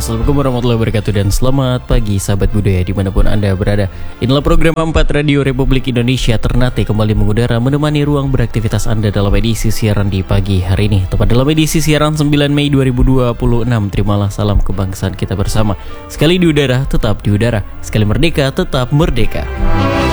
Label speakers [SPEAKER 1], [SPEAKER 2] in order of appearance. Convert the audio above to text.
[SPEAKER 1] Assalamualaikum warahmatullahi wabarakatuh dan selamat pagi sahabat budaya dimanapun Anda berada. Inilah program 4 Radio Republik Indonesia Ternate kembali mengudara menemani ruang beraktivitas Anda dalam edisi siaran di pagi hari ini. Tepat dalam edisi siaran 9 Mei 2026. Terimalah salam kebangsaan kita bersama. Sekali di udara, tetap di udara. Sekali merdeka, tetap merdeka.